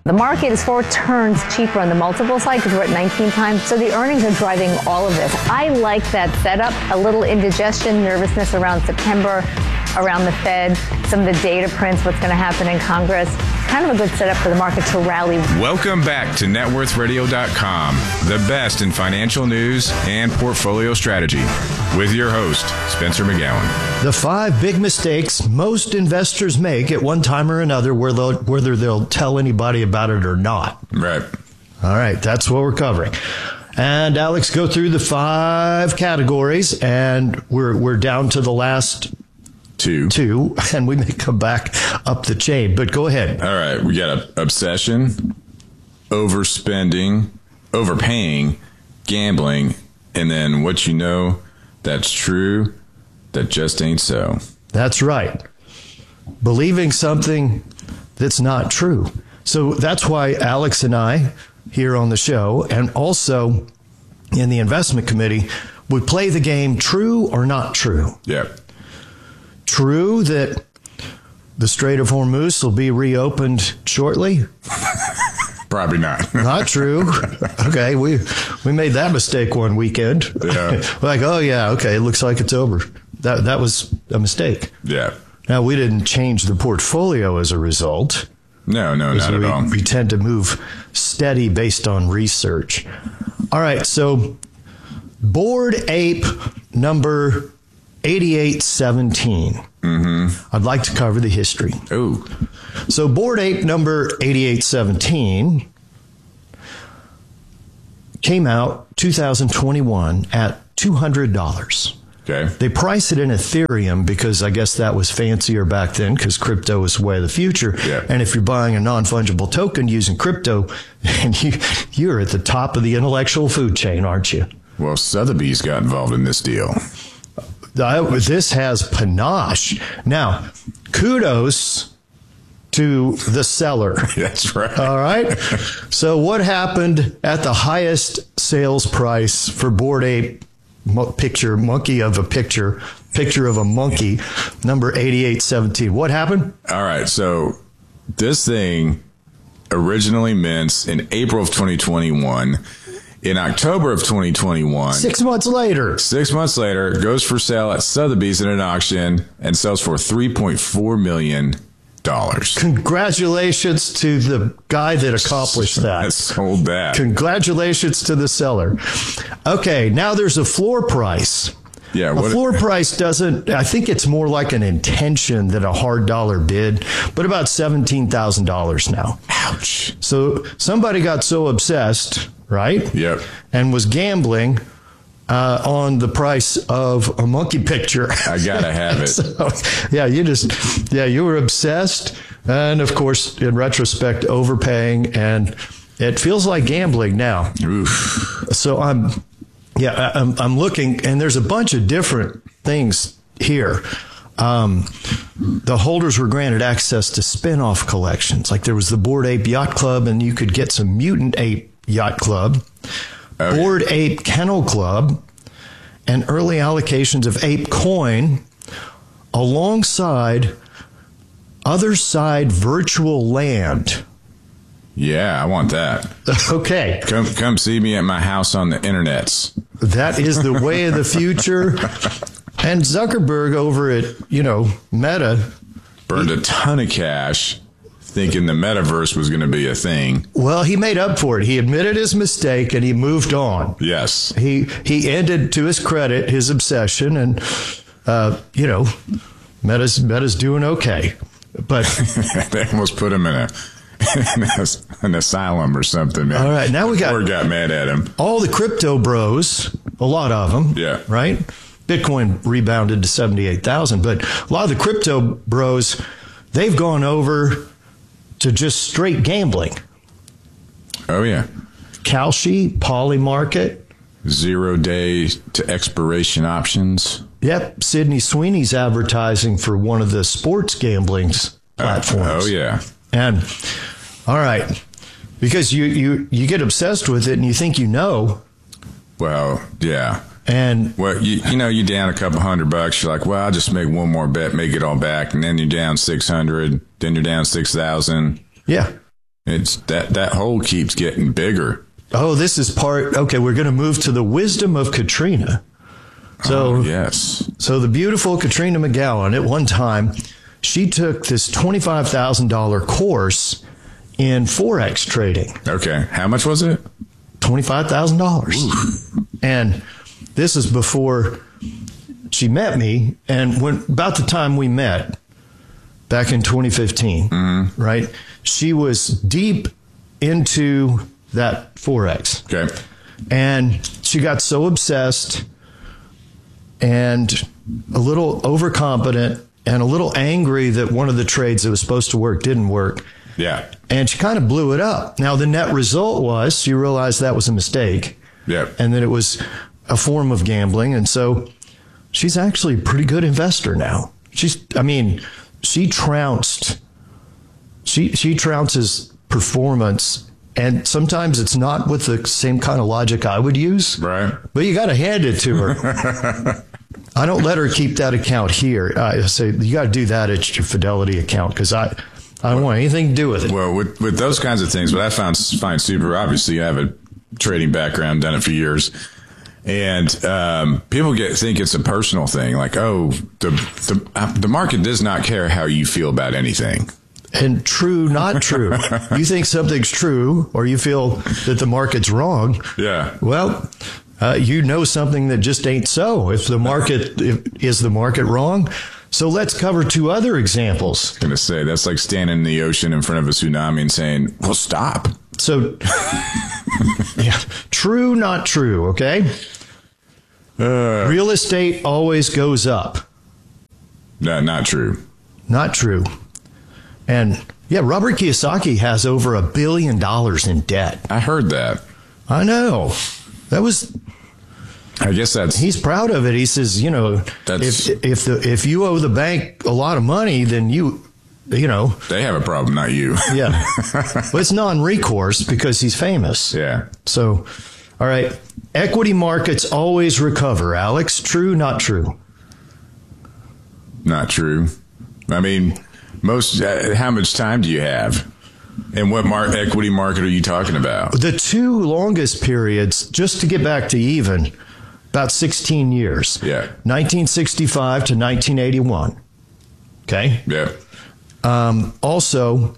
The market is 4 turns cheaper on the multiple side because we're at 19 times. So the earnings are driving all of this. I like that setup. A little indigestion, nervousness around September, around the Fed, some of the data prints, what's going to happen in Congress. Kind of a good setup for the market to rally. Welcome back to networthradio.com, the best in financial news and portfolio strategy, with your host, Spencer McGowan. The 5 big mistakes most investors make at one time or another, whether they'll tell anybody about it or not. Right. All right, that's what we're covering. And Alex, go through the 5 categories, and we're down to the last two, and we may come back up the chain, but go ahead. All right, we got obsession, overspending, overpaying, gambling, and then what you know that's true that just ain't so. That's right. Believing something that's not true. So that's why Alex and I here on the show, and also in the investment committee, would play the game true or not true. Yeah. True that the Strait of Hormuz will be reopened shortly? Probably not. Not true. Okay, we made that mistake one weekend. Yeah. Like, oh yeah, okay, it looks like it's over. That was a mistake. Yeah. Now, we didn't change the portfolio as a result. No, not at all. We tend to move steady based on research. All right, so Bored Ape number 8817. Mm-hmm. I'd like to cover the history. Ooh. So Bored Ape number 8817 came out 2021 at $200. Okay. They price it in Ethereum because I guess that was fancier back then because crypto was the way of the future. Yeah. And if you're buying a non-fungible token using crypto, and you're at the top of the intellectual food chain, aren't you? Well, Sotheby's got involved in this deal. This has panache. Now, kudos to the seller. That's right. All right. So what happened at the highest sales price for Bored Ape picture of a monkey, number 8817? What happened? All right. So this thing originally mints in April of 2021. In October of 2021, 6 months later, 6 months later, it goes for sale at Sotheby's in an auction and sells for $3.4 million. Congratulations to the guy that accomplished that. Sold that. Congratulations to the seller. Okay, now there's a floor price. Yeah, a floor price doesn't, I think it's more like an intention than a hard dollar bid, but about $17,000 now. Ouch. So somebody got so obsessed, right? Yep. And was gambling on the price of a monkey picture. I gotta have it. So, you were obsessed. And of course, in retrospect, overpaying, and it feels like gambling now. Oof. So I'm looking, and there's a bunch of different things here. The holders were granted access to spin-off collections. Like there was the Bored Ape Yacht Club, and you could get some Mutant Ape Yacht Club, Bored Ape Kennel Club, and early allocations of Ape Coin, alongside Other Side Virtual Land. Yeah, I want that. Okay. Come see me at my house on the internets. That is the way of the future. And Zuckerberg over at, Meta burned a ton of cash thinking the metaverse was going to be a thing. Well, he made up for it. He admitted his mistake and he moved on. Yes. He ended, to his credit, his obsession, and Meta's doing okay. But they almost put him in an asylum or something. Man. All right, now we got mad at him. All the crypto bros, a lot of them. Yeah. Right? Bitcoin rebounded to 78,000, but a lot of the crypto bros, they've gone over to just straight gambling. Oh, yeah. Kalshi, Polymarket. 0 day to expiration options. Yep. Sydney Sweeney's advertising for one of the sports gambling platforms. Oh, yeah. And, all right, because you get obsessed with it and you think you know. Well, yeah. And well, you're down a couple $100. You're like, well, I'll just make one more bet, make it all back, and then you're down 600. Then you're down 6,000. Yeah. It's that hole keeps getting bigger. Oh, this is okay, we're going to move to the wisdom of Katrina. So, yes. So the beautiful Katrina McGowan, at one time, she took this $25,000 course in Forex trading. Okay. How much was it? $25,000. And this is before she met me. And about the time we met, back in 2015, right, she was deep into that Forex. Okay. And she got so obsessed and a little overconfident and a little angry that one of the trades that was supposed to work didn't work. Yeah. And she kind of blew it up. Now, the net result was she realized that was a mistake. Yeah. And that it was a form of gambling. And so she's actually a pretty good investor now. She trounced. She trounces performance. And sometimes it's not with the same kind of logic I would use. Right. But you got to hand it to her. I don't let her keep that account here. I say, you got to do that at your Fidelity account because I don't want anything to do with it. Well, with those kinds of things, what I find super, obviously, I have a trading background, done it for years. And people think it's a personal thing. Like, oh, the market does not care how you feel about anything. And true, not true. You think something's true or you feel that the market's wrong. Yeah. Well, you know something that just ain't so. Is the market wrong? So let's cover two other examples. I was going to say, that's like standing in the ocean in front of a tsunami and saying, well, stop. So, yeah, true, not true, okay? Real estate always goes up. No, not true. Not true. And yeah, Robert Kiyosaki has over $1 billion in debt. I heard that. I know. I guess he's proud of it. He says, if you owe the bank a lot of money, then they have a problem, not you. Yeah. Well, it's non-recourse because he's famous. Yeah. So, all right. Equity markets always recover. Alex, true, not true? Not true. I mean, how much time do you have? And what equity market are you talking about? The two longest periods, just to get back to even, about 16 years. Yeah. 1965 to 1981. Okay? Yeah. Also,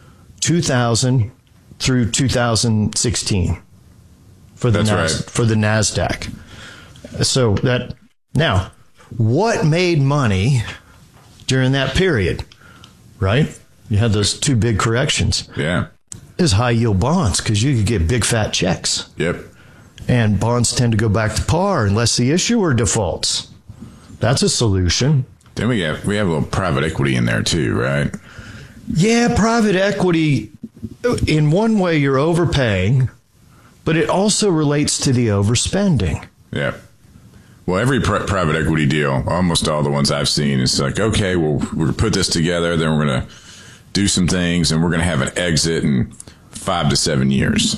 2000 through 2016 for the NASDAQ. So now, what made money during that period? Right? You had those two big corrections. Yeah. Is high yield bonds because you could get big fat checks. Yep. And bonds tend to go back to par unless the issuer defaults. That's a solution. Then we have a little private equity in there too, right? Yeah, private equity, in one way you're overpaying, but it also relates to the overspending. Yeah. Well, every private equity deal, almost all the ones I've seen, it's like, okay, well, we're going to put this together, then we're going to do some things, and we're going to have an exit in 5 to 7 years.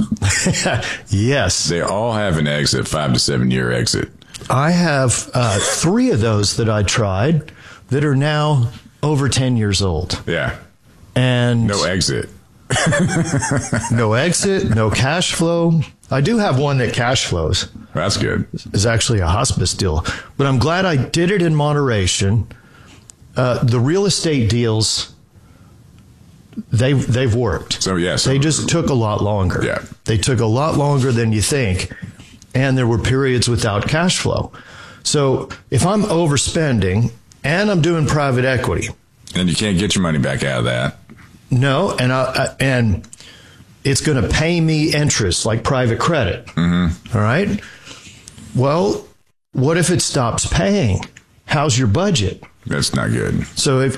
Yes. They all have an exit, 5 to 7 year exit. I have 3 of those that I tried that are now over 10 years old. Yeah. And no exit. No exit, no cash flow. I do have one that cash flows. That's good. It's actually a hospice deal. But I'm glad I did it in moderation. The real estate deals, they've worked. So, yes. They just took a lot longer. Yeah. They took a lot longer than you think. And there were periods without cash flow. So if I'm overspending and I'm doing private equity. And you can't get your money back out of that. No, and it's going to pay me interest like private credit. Mm-hmm. All right. Well, what if it stops paying? How's your budget? That's not good. So if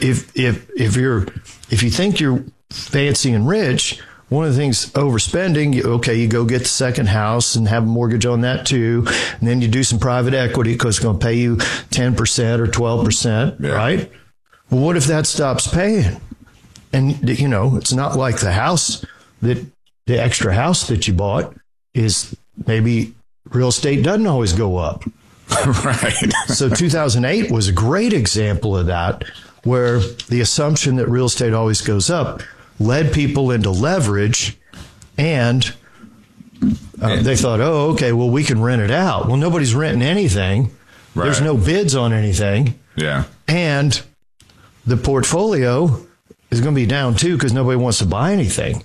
you think you're fancy and rich, one of the things overspending, you go get the second house and have a mortgage on that too. And then you do some private equity because it's going to pay you 10% or 12%, yeah. Right? Well, what if that stops paying? And, it's not like the extra house that you bought is maybe real estate doesn't always go up. Right. So 2008 was a great example of that, where the assumption that real estate always goes up led people into leverage, and they thought, oh, okay, well, we can rent it out. Well, nobody's renting anything. Right. There's no bids on anything. Yeah. And the portfolio is going to be down too because nobody wants to buy anything.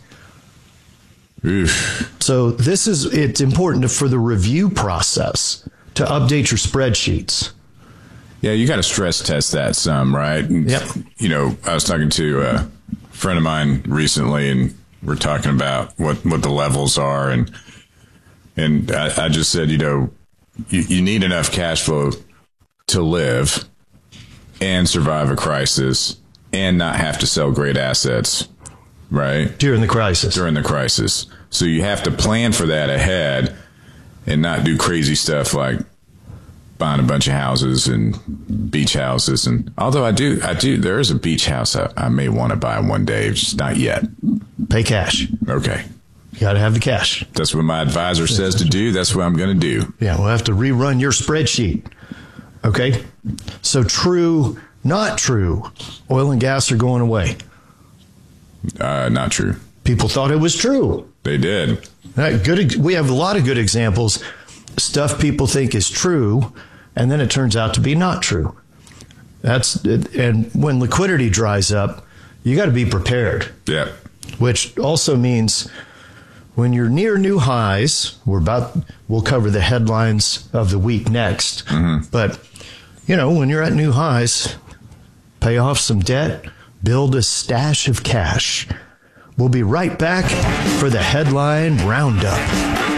Oof. So it's important for the review process to update your spreadsheets. Yeah, you got to stress test that some, right? And, Yep. You know, I was talking to a friend of mine recently, and we're talking about what the levels are, and I just said, you know, you need enough cash flow to live and survive a crisis and not have to sell great assets, right? During the crisis. During the crisis. So you have to plan for that ahead and not do crazy stuff like buying a bunch of houses and beach houses. And although I do, there is a beach house I may want to buy one day, just not yet. Pay cash. Okay. You got to have the cash. That's what my advisor says to do. That's what I'm going to do. Yeah, we'll have to rerun your spreadsheet. Okay? So true, not true. Oil and gas are going away. Not true. People thought it was true. They did. All right, we have a lot of good examples. Stuff people think is true, and then it turns out to be not true. And when liquidity dries up, you got to be prepared. Yeah. Which also means when you're near new highs, we'll cover the headlines of the week next. Mm-hmm. But, you know, when you're at new highs, pay off some debt, build a stash of cash. We'll be right back for the headline roundup.